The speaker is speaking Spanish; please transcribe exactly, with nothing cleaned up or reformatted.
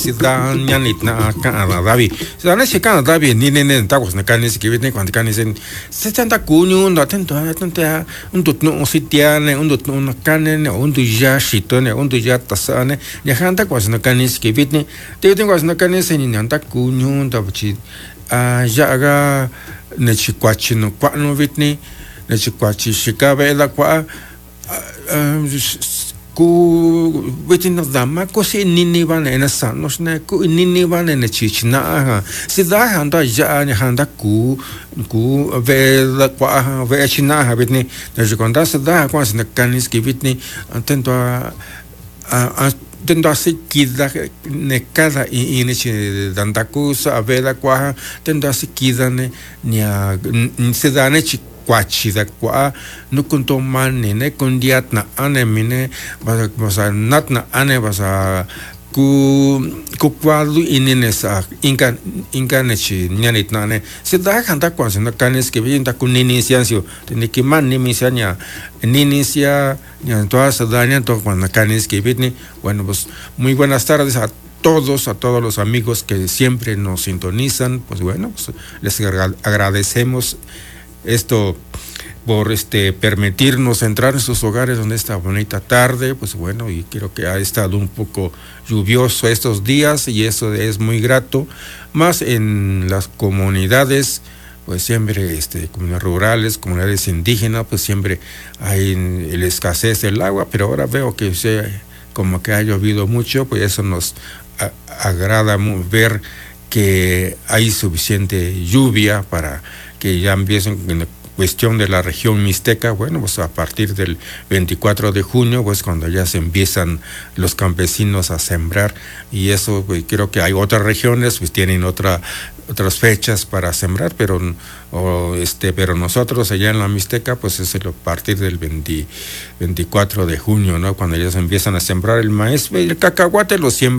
dan nyanit na kana davi sana se kana davi ni ne ne ta was na kanis ki ne kwant kanis en se tanta kunyu ndo tento tanta un tut no sitiane un tut no kanne ne un tu ja shito ne un tu ja tasane ya hanta was na kanis ki ne te tengo was na kanis ni nanta kunyu ndo chi a ja ga ne chi kwachi no kwa no vitni ne chi kwachi shikabe la kwa ku wetin na dama ko se nini van na sanos na ku nini van na chichna se da handa ja ni handa ku ku ve la kwa ve china ha bitni na jikonda se da kwa se na kanis ki bitni tento a a tento a se kida ne cada ini chi danda ku sa ve la kwa tento a se kida ne nia se da ne chi kwachi da kwa no kunto mane ne kundiat na ane mine basa basa nat na ane basa ku ku kwalu inine sa inka inka ne chi nyanit na ne se da handa kwa se na kanes ke bin ta kunini siancio tene ki man ni misania nini sia ya toda sa daña to kwa na kanes ke bitni. Bueno, pues muy buenas tardes a todos, a todos los amigos que siempre nos sintonizan. Pues bueno, pues les agradecemos esto por este permitirnos entrar en sus hogares en esta bonita tarde. Pues bueno, y creo que ha estado un poco lluvioso estos días y eso es muy grato, más en las comunidades, pues siempre este comunidades rurales, comunidades indígenas, pues siempre hay la escasez del agua, pero ahora veo que se, como que ha llovido mucho, pues eso nos a, agrada ver que hay suficiente lluvia para que ya empiecen en la cuestión de la región mixteca. Bueno, pues a partir del veinticuatro de junio, pues cuando ya se empiezan los campesinos a sembrar, y eso pues, creo que hay otras regiones, pues tienen otra, otras fechas para sembrar, pero, o, este, pero nosotros allá en la mixteca, pues es a partir del veinte, veinticuatro de junio, ¿no? Cuando ya se empiezan a sembrar el maíz, el cacahuate lo siembran